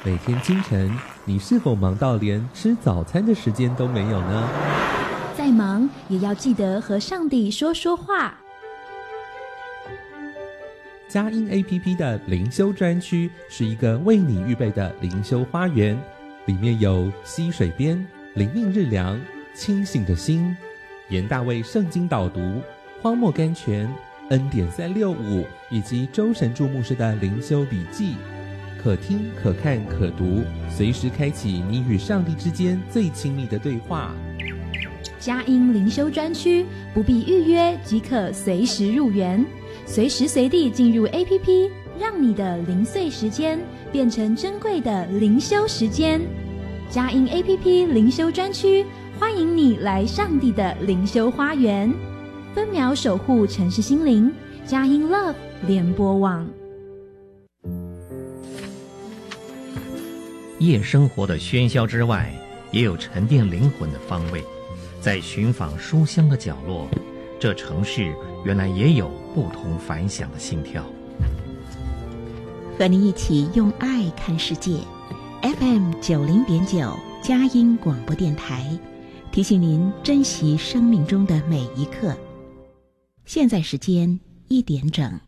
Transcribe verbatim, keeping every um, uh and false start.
每天清晨，你是否忙到连吃早餐的时间都没有呢？ 再忙也要记得和上帝说说话。 佳音 A P P 的灵修专区是一个为你预备的灵修花园，里面有溪水边、灵命日粮、清醒的心、严大卫圣经导读、荒漠甘泉、恩典三六五以及周神助牧师的灵修笔记，可听可看可读，随时开启你与上帝之间最亲密的对话。 佳音灵修专区不必预约即可随时入园，随时随地进入 A P P， 让你的零碎时间变成珍贵的灵修时间。佳音 A P P 灵修专区欢迎你来上帝的灵修花园，分秒守护城市心灵。佳音 Love 联播网。 夜生活的喧嚣之外，也有沉淀灵魂的方位。在寻访书香的角落，这城市原来也有不同凡响的心跳。 和你一起用爱看世界 ，F M 九零点九佳音广播电台，提醒您珍惜生命中的每一刻。现在时间一点整。